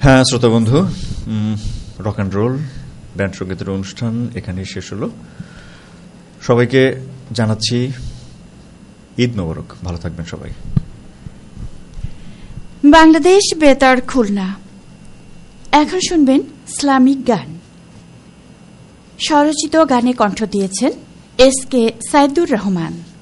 হ্যাঁ শ্রোতা বন্ধু, রক অ্যান্ড রোল ব্যান্ড সঙ্গীতের অনুষ্ঠান এখানেই শেষ হলো। সবাইকে জানাচ্ছি ঈদ মোবারক। ভালো থাকবেন সবাই। বাংলাদেশ বেতার খুলনা। এখন শুনবেন ইসলামিক গান। স্বরচিত গানে কণ্ঠ দিয়েছেন এস কে সাইদুর রহমান।